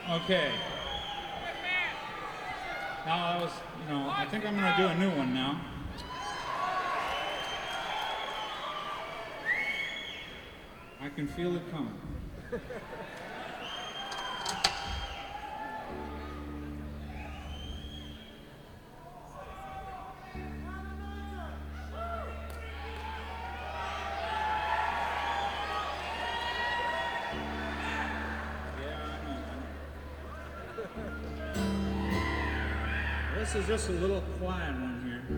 Okay. Now that was, I think I'm gonna do a new one now. I can feel it coming. This is just a little quiet one here.